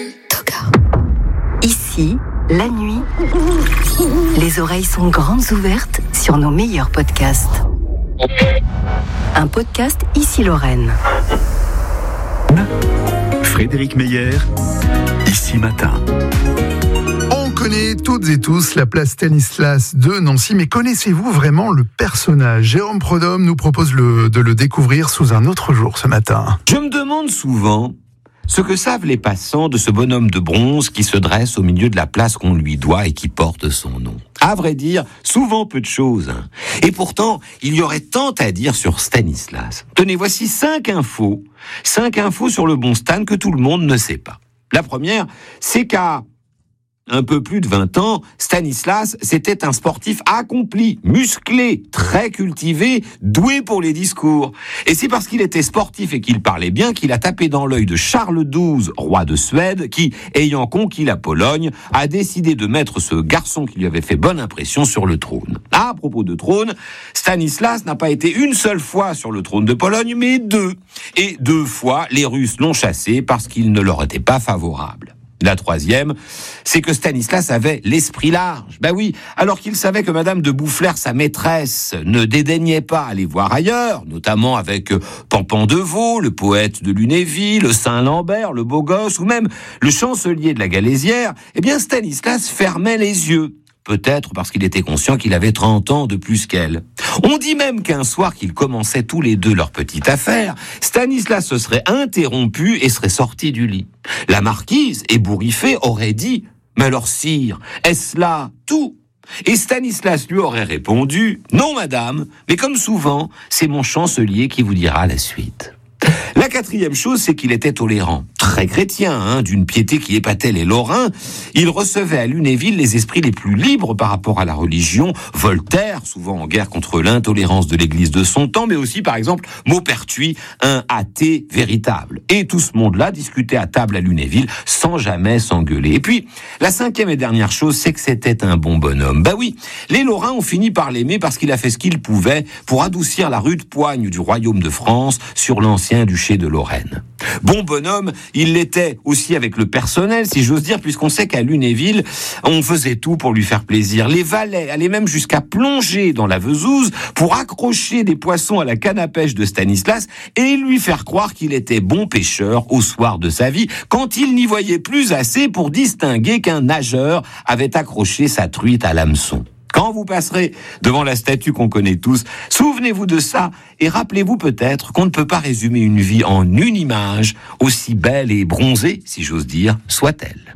Ici, la nuit, les oreilles sont grandes ouvertes sur nos meilleurs podcasts. Un podcast Ici Lorraine. Frédéric Meyer, Ici Matin. On connaît toutes et tous la place Stanislas de Nancy, mais connaissez-vous vraiment le personnage ? Jérôme Prodhomme nous propose de le découvrir sous un autre jour ce matin. Je me demande souvent ce que savent les passants de ce bonhomme de bronze qui se dresse au milieu de la place qu'on lui doit et qui porte son nom. À vrai dire, souvent peu de choses. Et pourtant, il y aurait tant à dire sur Stanislas. Tenez, voici 5 infos sur le bon Stan que tout le monde ne sait pas. La première, c'est qu'à un peu plus de 20 ans, Stanislas, c'était un sportif accompli, musclé, très cultivé, doué pour les discours. Et c'est parce qu'il était sportif et qu'il parlait bien qu'il a tapé dans l'œil de Charles XII, roi de Suède, qui, ayant conquis la Pologne, a décidé de mettre ce garçon qui lui avait fait bonne impression sur le trône. À propos de trône, Stanislas n'a pas été une seule fois sur le trône de Pologne, mais 2. Et 2 fois, les Russes l'ont chassé parce qu'il ne leur était pas favorable. La troisième, c'est que Stanislas avait l'esprit large. Ben oui, alors qu'il savait que Madame de Boufflers, sa maîtresse, ne dédaignait pas aller voir ailleurs, notamment avec Pampan de Vaux, le poète de Lunéville, le Saint-Lambert, le beau gosse, ou même le chancelier de la Galésière, eh bien Stanislas fermait les yeux. Peut-être parce qu'il était conscient qu'il avait 30 ans de plus qu'elle. On dit même qu'un soir qu'ils commençaient tous les deux leur petite affaire, Stanislas se serait interrompu et serait sorti du lit. La marquise, ébouriffée, aurait dit « Mais alors sire, est-ce là tout ?» Et Stanislas lui aurait répondu « Non madame, mais comme souvent, c'est mon chancelier qui vous dira la suite. » La quatrième chose, c'est qu'il était tolérant, très chrétien, d'une piété qui épatait les Lorrains. Il recevait à Lunéville les esprits les plus libres par rapport à la religion. Voltaire, souvent en guerre contre l'intolérance de l'Église de son temps, mais aussi, par exemple, Maupertuis, un athée véritable. Et tout ce monde-là discutait à table à Lunéville sans jamais s'engueuler. Et puis, la cinquième et dernière chose, c'est que c'était un bon bonhomme. Bah oui, les Lorrains ont fini par l'aimer parce qu'il a fait ce qu'il pouvait pour adoucir la rude poigne du royaume de France sur l'ancien duché de Lorraine. Bon bonhomme, il l'était aussi avec le personnel, si j'ose dire, puisqu'on sait qu'à Lunéville, on faisait tout pour lui faire plaisir. Les valets allaient même jusqu'à plonger dans la Vesouse pour accrocher des poissons à la canne à pêche de Stanislas et lui faire croire qu'il était bon pêcheur au soir de sa vie, quand il n'y voyait plus assez pour distinguer qu'un nageur avait accroché sa truite à l'hameçon. Quand vous passerez devant la statue qu'on connaît tous, souvenez-vous de ça et rappelez-vous peut-être qu'on ne peut pas résumer une vie en une image, aussi belle et bronzée, si j'ose dire, soit-elle.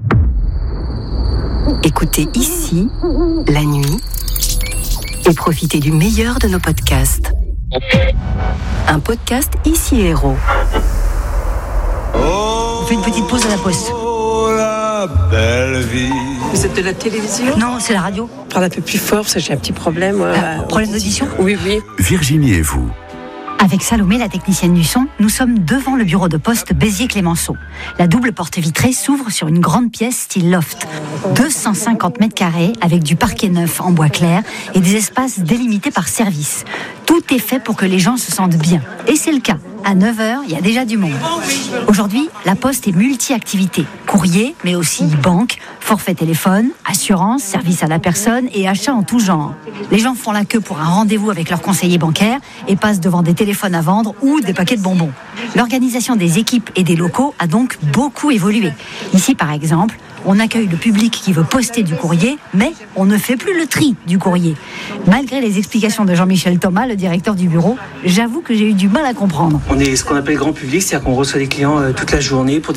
Écoutez Ici, la nuit, et profitez du meilleur de nos podcasts. Un podcast Ici Héros. On fait une petite pause à la poste. La belle vie. Vous êtes de la télévision ? Non, c'est la radio. Parle un peu plus fort parce que j'ai un petit problème. Problème d'audition ? Oui. Virginie et vous. Avec Salomé, la technicienne du son, nous sommes devant le bureau de poste Béziers-Clémenceau. La double porte vitrée s'ouvre sur une grande pièce style loft. 250 mètres carrés avec du parquet neuf en bois clair et des espaces délimités par service. Tout est fait pour que les gens se sentent bien. Et c'est le cas. À 9h, il y a déjà du monde. Aujourd'hui, la poste est multi-activité. Courrier, mais aussi banque, forfait téléphone, assurance, service à la personne et achats en tout genre. Les gens font la queue pour un rendez-vous avec leur conseiller bancaire et passent devant des téléphones à vendre ou des paquets de bonbons. L'organisation des équipes et des locaux a donc beaucoup évolué. Ici, par exemple, on accueille le public qui veut poster du courrier, mais on ne fait plus le tri du courrier. Malgré les explications de Jean-Michel Thomas, le directeur du bureau, j'avoue que j'ai eu du mal à comprendre. On est ce qu'on appelle grand public, c'est-à-dire qu'on reçoit des clients toute la journée pour